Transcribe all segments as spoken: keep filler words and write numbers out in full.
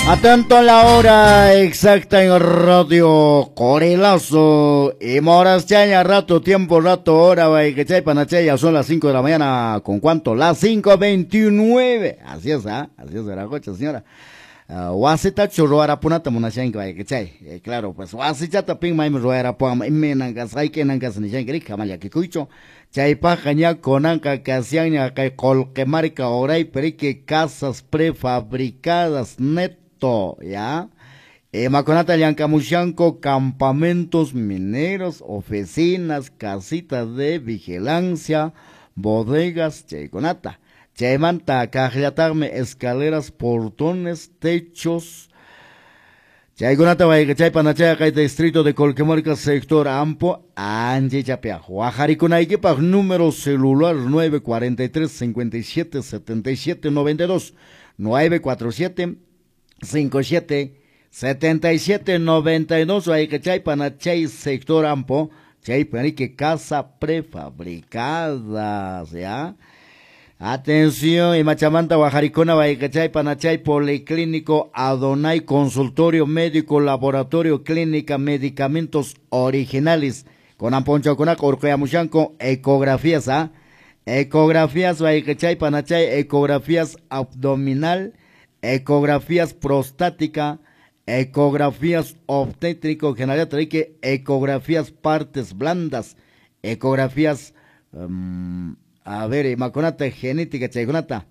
Atento a la hora exacta en Radio Corelazo. Y moras chaya, rato, tiempo, rato, hora, wey, que chay panachaya, son las cinco de la mañana. ¿Con cuánto? Las cinco veintinueve. Así es, ¿ah? ¿eh? Así es, la cocha, señora. Wasita churro arapunata monachenka, wey, que chay. Claro, pues, wasita ping maim ruarapuam, imenangas, hay que nangas ni chay, que jamaya que cuicho. Chay pajaña conanca casiaña, que colquemarca oray, perique casas prefabricadas, net. ¿Ya? Eh, Maconata Llancamuchanco, campamentos mineros, oficinas, casitas de vigilancia, bodegas, Chayconata. Chaymanta, Cajlatarme, escaleras, portones, techos. Chayconata, Chay Panachaya, Chay Distrito de Colquemarca, sector Ampo, Anji Chapia. Huajaricunaiquepa, número celular nueve cuatro tres, cinco siete, siete siete nueve dos, nueve cuatro siete, cinco siete, siete siete, nueve dos, hay que chay para chay sector ampo, chay para que casa prefabricadas, ¿ya? Atención, y Machamanta, Guajaricona, hay que chay para chay policlínico, Adonai, consultorio médico, laboratorio, clínica, medicamentos originales, con amponcho con Orcoyamuchanco, ecografías, ¿ah? Ecografías, hay que chay para chay, ecografías abdominal, ecografías prostática, ecografías obstétrico, general, que ecografías partes blandas, ecografías, um, a ver, maconata genética, chayconata.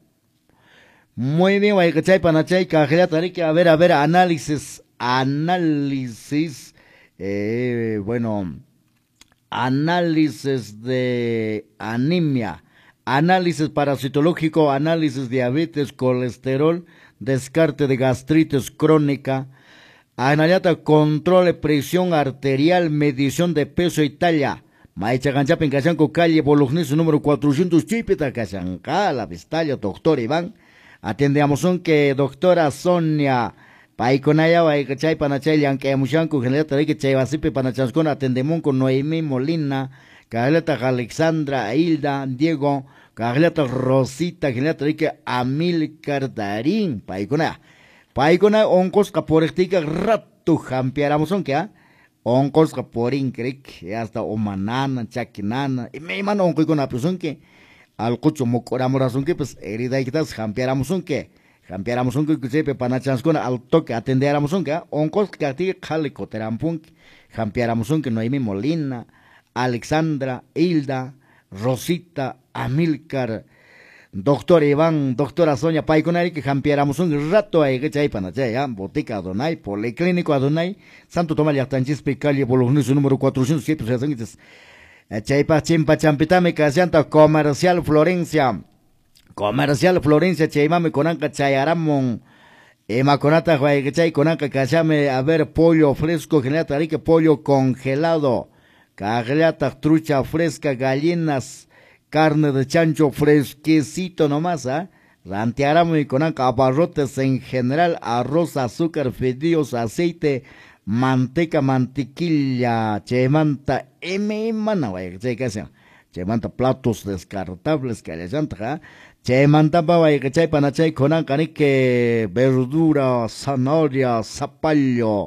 Muy bien, guay, chay, panachay, cajera, que a ver, a ver, análisis, análisis, eh, bueno, análisis de anemia, análisis parasitológico, análisis diabetes, colesterol, descarte de gastritis crónica, analiata control de presión arterial, medición de peso y talla. Maicha Ganchapa en Cachanco, calle Bologneso número cuatrocientos, Chipeta, Cachanca, la Vistalla, doctor Iván. Atendemos que doctora Sonia, Paiconaya, Baicachay, Panachay, Yanqueamuchanco, General Tarek, Chayvasipe, Panachascona, atendemos con Noemí Molina, Carleta Alexandra, Hilda, Diego, Carleta Rosita, Generata Rica, Amilcar Darín, Paicona. Paicona, oncos caporectica, rato, jampiáramos, que ah, oncos caporín, cric, hasta omanana, chaquinana, y me mano onco con la persona que al cocho mocoramorazón que, pues, herida y quitas, jampiáramos, que jampiáramos, que sepe panachanscona, al toque, atendiéramos, que ah, oncos que a ti, jalicoterampunk, jampiáramos, que no hay mi Molina, Alexandra, Hilda, Rosita, Amilcar, doctor Iván, doctora Sonia Paiconari, que jampiáramos un rato ahí, que chay panachay, botica Adonai, policlínico Adonai, Santo Tomás Yactanchispe, calle Bologneso número cuatrocientos siete, chay pa chimpa champitame, casianta, comercial Florencia, comercial Florencia, chay mame conanca, chay aramon, emaconata, que chay conanca, cachame, a ver, pollo fresco, general tarique, pollo congelado, cagliata, trucha fresca, gallinas, carne de chancho fresquecito nomás, ¿ah? ¿eh? Ranteáramos y con abarrotes en general, arroz, azúcar, fideos, aceite, manteca, mantequilla, chemanta, m mana, vaya, que sea, chemanta, platos descartables que le llanta, ¿eh? Chemanta, vaya, que chay panachay con que verdura, zanahoria, zapallo,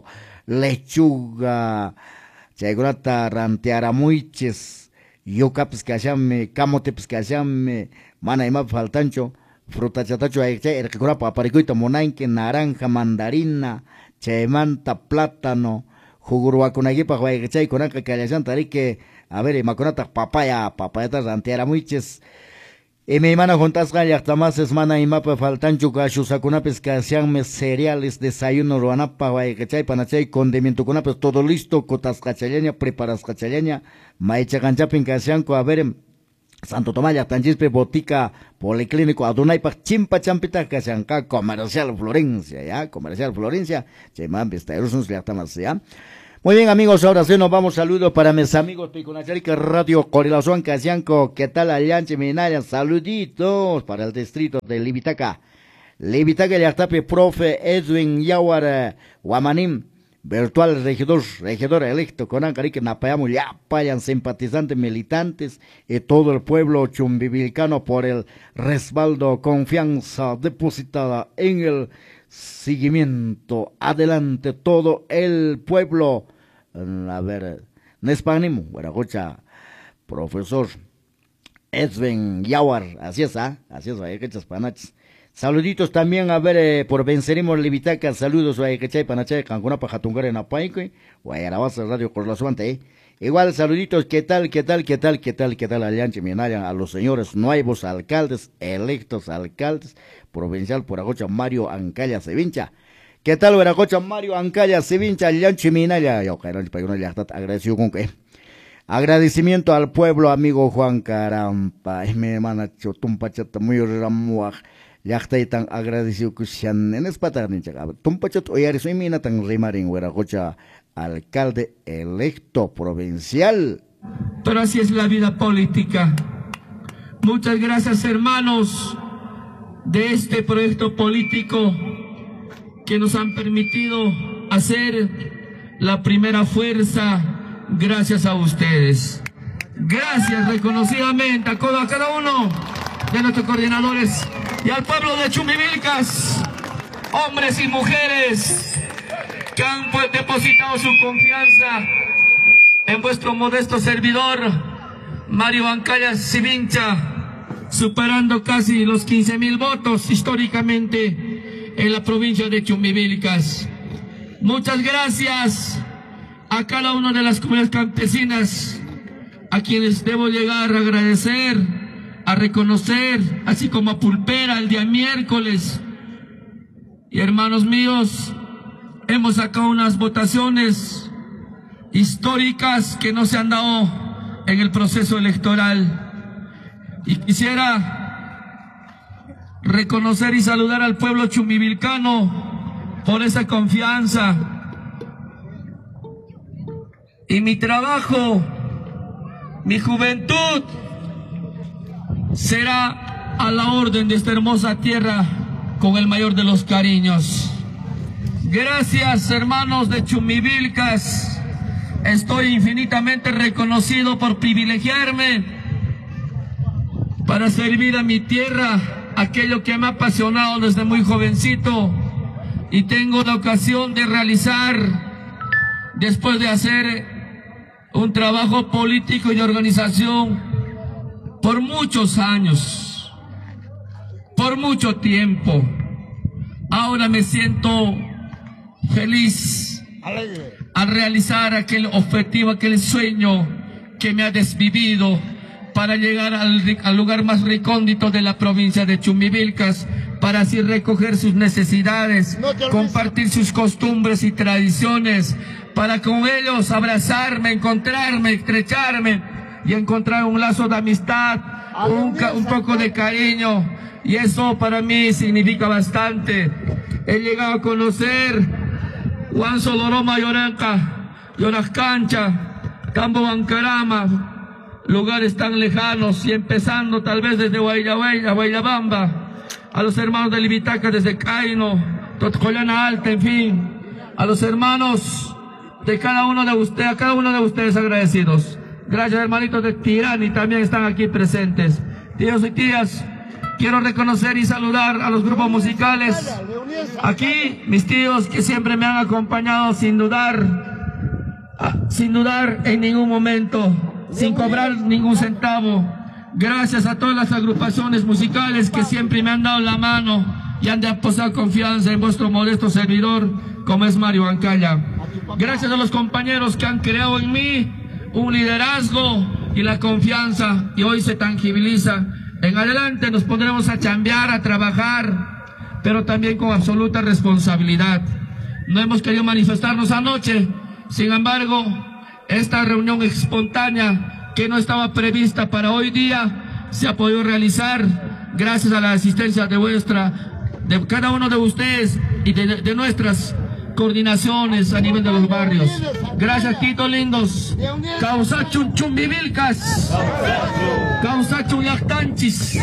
lechuga, chaygunata rantearamuiches, yuca pescachame, camote pescachame, mana ima faltancho, fruta chatacho, el que cura paparicoita, monainque, naranja, mandarina, chaymanta, plátano, juguruacunagipa, guayachay, conaca, que a ver, maconata, papaya, papaya, rantearamuiches, y mi hermana juntas gallas tamas es mana y mapa faltancho cachusacunapes que hacían cereales, desayuno, ruanapa, guayachay, panachay, condimento cunapes, todo listo, cotas cachaleña, preparas cachaleña, maicha ganchapin que hacían a ver, Santo Tomás Yactanchispe, botica, policlínico, Adonai, pa chimpa champita, que hacían acá, comercial Florencia, ya, comercial Florencia, chemán, vestaeros, ya estamos, ya. Muy bien, amigos, ahora sí nos vamos. Saludos para mis amigos Piconacharica Radio Corelazuan Casianco. ¿Qué tal, Alianche Minaya? Saluditos para el distrito de Libitaca. Libitaca, Yactape, profe Edwin Yawar Guamanim, virtual regidor, regidor electo, con Ancarique, Napayamo, ya payan simpatizantes, militantes y todo el pueblo chumbivilcano por el respaldo, confianza depositada en el seguimiento, adelante todo el pueblo. A ver, Nespanimo, Guaracocha, profesor Edwin Yawar, así es, ¿ah? Así es, hay que panachos. Saluditos también, a ver, eh, por Venceremos Libitaca, saludos, hay que chay panachay, Cancuna Pajatungare en Apaique, Guayarabasa Radio Corlazuante, eh. Igual, saluditos, ¿qué tal, qué tal, qué tal, qué tal, qué tal, Alianche Minaya, a los señores nuevos alcaldes, electos alcaldes, provincial por Agocha Mario Ancaya Sevincha. ¿Qué tal, Veracocha Mario Ancaya Sevincha, Alianche Minaya? Yo, Cairón, Payón, agradecido con que. Agradecimiento al pueblo, amigo Juan Carampa, es mi hermana Chotumpachata, muy ramuaj. Ya está tan agradecido que sean en espatar ni chaga. Tumpachat oyar soy mina tan rimarin Hueracocha, alcalde electo provincial. Pero así es la vida política. Muchas gracias, hermanos de este proyecto político que nos han permitido hacer la primera fuerza gracias a ustedes. Gracias reconocidamente a cada uno de nuestros coordinadores y al pueblo de Chumivilcas, hombres y mujeres que han pues, depositado su confianza en vuestro modesto servidor, Mario Ancaya Sevincha, superando casi los quince mil votos históricamente en la provincia de Chumivilcas. Muchas gracias a cada una de las comunidades campesinas, a quienes debo llegar a agradecer, a reconocer, así como a Pulpera el día miércoles. Y hermanos míos, hemos sacado unas votaciones históricas que no se han dado en el proceso electoral. Y quisiera reconocer y saludar al pueblo chumivilcano por esa confianza. Y mi trabajo, mi juventud, será a la orden de esta hermosa tierra con el mayor de los cariños. Gracias, hermanos de Chumivilcas. Estoy infinitamente reconocido por privilegiarme para servir a mi tierra, aquello que me ha apasionado desde muy jovencito y tengo la ocasión de realizar después de hacer un trabajo político y de organización por muchos años, por mucho tiempo. Ahora me siento feliz al realizar aquel objetivo, aquel sueño que me ha desvivido para llegar al, al lugar más recóndito de la provincia de Chumivilcas, para así recoger sus necesidades, compartir sus costumbres y tradiciones, para con ellos abrazarme, encontrarme, estrecharme y encontrar un lazo de amistad, un, un poco de cariño, y eso para mí significa bastante. He llegado a conocer Juan Soloroma Yoranca, Yorascancha, Campo Bancarama, lugares tan lejanos, y empezando tal vez desde Guayahuaya, Guayabamba, a los hermanos de Libitaca desde Caino, Totcollana Alta, en fin, a los hermanos de cada uno de ustedes, a cada uno de ustedes agradecidos. Gracias, hermanitos de Tirani, también están aquí presentes. Tíos y tías, quiero reconocer y saludar a los grupos musicales. Aquí, mis tíos que siempre me han acompañado sin dudar, sin dudar en ningún momento, sin cobrar ningún centavo. Gracias a todas las agrupaciones musicales que siempre me han dado la mano y han depositado confianza en vuestro modesto servidor, como es Mario Ancaya. Gracias a los compañeros que han creado en mí un liderazgo y la confianza, y hoy se tangibiliza. En adelante nos pondremos a chambear, a trabajar, pero también con absoluta responsabilidad. No hemos querido manifestarnos anoche, sin embargo, esta reunión espontánea que no estaba prevista para hoy día se ha podido realizar gracias a la asistencia de vuestra, de cada uno de ustedes y de, de nuestras coordinaciones a nivel de los barrios. Gracias, Tito lindos. Causachun Chumbivilcas, Causachun Yactanchis.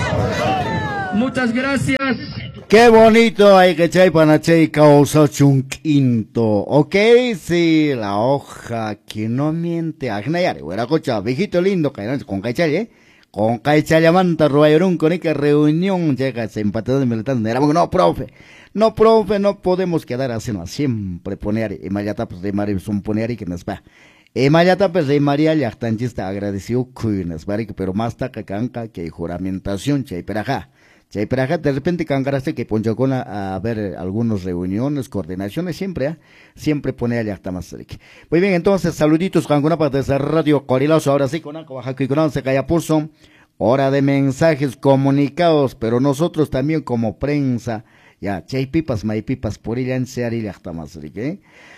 Muchas gracias. Qué bonito, hay que chay panachay Causachun Quinto. Ok, sí, la hoja que no miente. Agnayare, Hueracocha, viejito lindo, con caychay, eh. Con caychay manta, ruayorun, con esta reunión, llega ese empatador de militante. No, profe. No, profe, no podemos quedar así, no, siempre poner, y mayata pues de María son poner y que nos va. Y mayata pues de María ya están chista agradecido que nos va, pero más taca canca que juramentación, chay, pero ajá. Chay, pero ajá, de repente cangaraste que poncho con a, a ver algunas reuniones, coordinaciones, siempre, ¿eh? Siempre pone allá hasta más cerca. Muy bien, entonces, saluditos, Cancunapa, desde Radio Corilazo, ahora sí, con Anco, Oaxaca y con se calla pulso. Hora de mensajes comunicados, pero nosotros también como prensa, ya, chay pipas, may pipas, por ella en seari hasta más rica, ¿eh?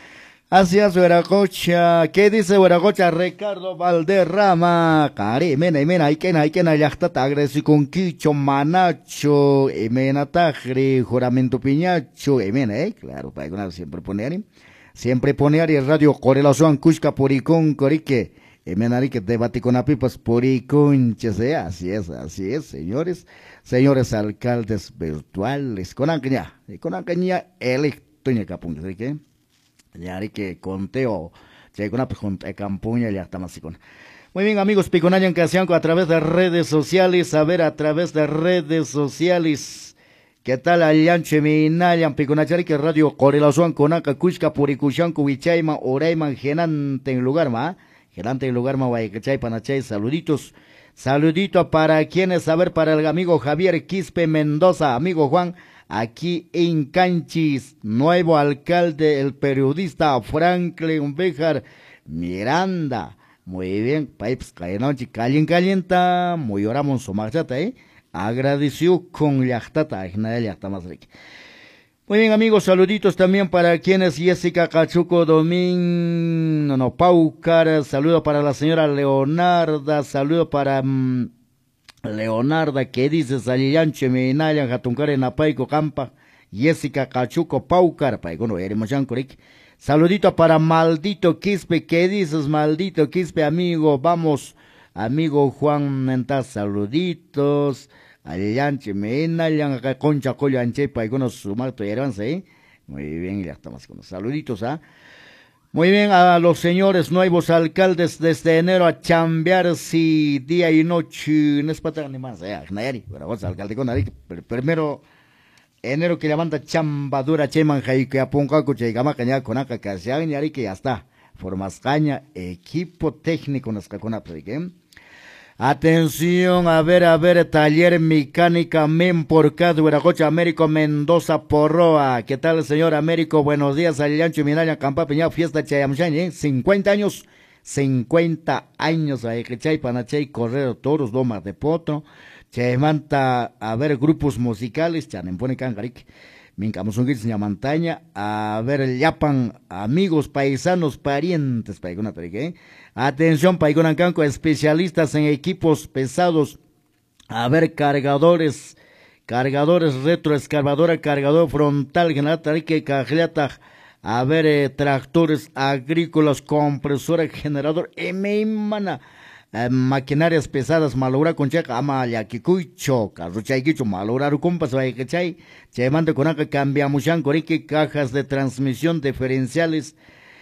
Así es, Hueragocha. ¿Qué dice Hueragocha? Ricardo Valderrama. Cari, mena, y mena, hay que hay que na yachta agresi con quicho, manacho, y mena tajri, juramento piñacho, y mena, eh, claro, para que siempre poner, siempre poner y radio correlación, cusca, poricón, corique, y mena, que debate con apipas, poricón, che, así es, así es, señores, señores alcaldes virtuales, con ancaña, con ancaña, electoña capun, ¿qué? Ya hay que conteo, ya con una pregunta de campuña ya estamos así con. Muy bien, amigos, Piconayan Casianco a través de redes sociales, a ver a través de redes sociales. ¿Qué tal Allanche Minayan Piconachari que radio Corelazuan Conaca Cusca Puricushanco Wichayma Orayman Genante en lugar ma, Genante en lugar ma Guayachay Panachay, saluditos. Saludito para quienes, a ver, para el amigo Javier Quispe Mendoza, amigo Juan. Aquí en Canchis, nuevo alcalde, el periodista Franklin Bejar Miranda. Muy bien, pipes, noche, calien calienta, muy oramos su marchata, eh. Agradeció con yachtata, está más rica. Muy bien, amigos, saluditos también para quienes, Jessica Cachuco Domín, no, no, Paucar, saludo para la señora Leonarda, saludo para... Mmm, Leonarda, que dice Salillanche, Minayan, Jatuncar en Apaico, Campa, Jessica Cachuco, Paucar, Paicono, Eremochancoric. Saludito para Maldito Quispe, ¿qué dices, Maldito Quispe, amigo? Vamos, amigo Juan Mentas, saluditos. Alillanche, Minayan, acá Concha, Collanche, Paicono, Sumarto y Heranza, ¿eh? Muy bien, ya estamos con los saluditos, ¿ah? ¿eh? Muy bien, a los señores nuevos alcaldes desde enero a chambear si día y noche, no es para ni más, eh, Nayari, pero vos alcalde con Nayari, primero enero que levanta chambadura, cheman, jai, que apunca, cuche, gama, caña, conaca, que se hagan, y que ya está, formas caña, equipo técnico, nos cacona, ¿eh? Atención, a ver, a ver, taller mecánica Men por Cadu, Hueragocha, Américo Mendoza Porroa. ¿Qué tal, señor Américo? Buenos días, Aliancho Minaya, Campa Peña, fiesta Chayamchay, ¿eh? cincuenta años, cincuenta años, ahí que chay, panachay, correr toros, domas de potro, chaymanta, a ver, grupos musicales, chanempone cangaric. Mincamos un guis montaña, a ver, yapan, amigos, paisanos, parientes, paigona, ¿eh? Atención, paigona canco, especialistas en equipos pesados, a ver, cargadores, cargadores retro, excavadora, cargador frontal, general, tarique, cajleata, a ver, eh, tractores agrícolas, compresora, generador, emimana, Eh, maquinarias pesadas, malograr con checa, ama ya kikuicho, carruchay kicho, malograr compas, vaya que chay, chay mande con acá, cambiamos ya, corique, cajas de transmisión diferenciales,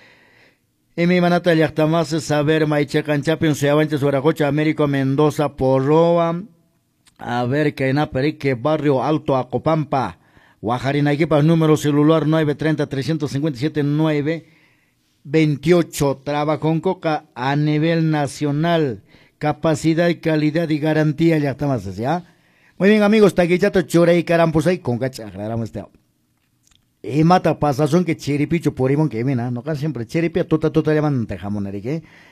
y mi manata ya está más saber, maiche canchapion, se avances, Hueragocha, Américo Mendoza, Porroa, a ver, que en Aperique, barrio Alto, Acopampa, Guajarina, equipa, número celular nueve treinta, trescientos cincuenta y siete, nueve veintiocho, trabajo con coca a nivel nacional, capacidad y calidad y garantía, ya estamos así, ¿ah? Muy bien, amigos, taquillato, chore y carampusay, con cacha, aclaramos este. Y mata pasazón que chiripicho por ibon que mena, no casi siempre chiripia, tota tota llaman tejamonerique.